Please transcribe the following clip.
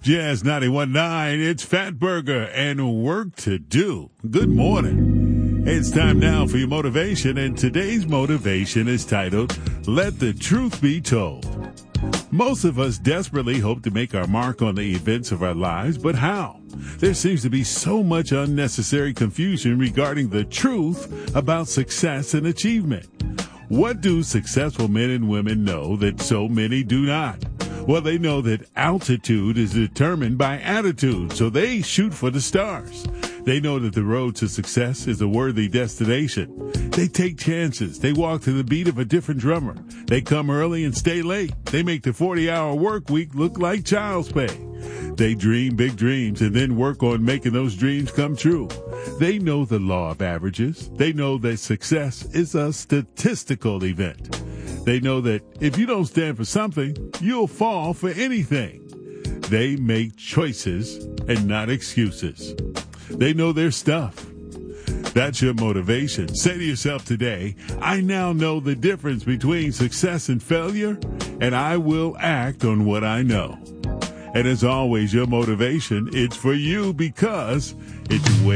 Jazz 91.9, it's Fatburger and work to do. Good morning. It's time now for your motivation, and today's motivation is titled, Let the Truth Be Told. Most of us desperately hope to make our mark on the events of our lives, but how? There seems to be so much unnecessary confusion regarding the truth about success and achievement. What do successful men and women know that so many do not? Well, they know that altitude is determined by attitude, so they shoot for the stars. They know that the road to success is a worthy destination. They take chances. They walk to the beat of a different drummer. They come early and stay late. They make the 40-hour work week look like child's play. They dream big dreams and then work on making those dreams come true. They know the law of averages. They know that success is a statistical event. They know that if you don't stand for something, you'll fall for anything. They make choices and not excuses. They know their stuff. That's your motivation. Say to yourself today, I now know the difference between success and failure, and I will act on what I know. And as always, your motivation, it's for you because it's way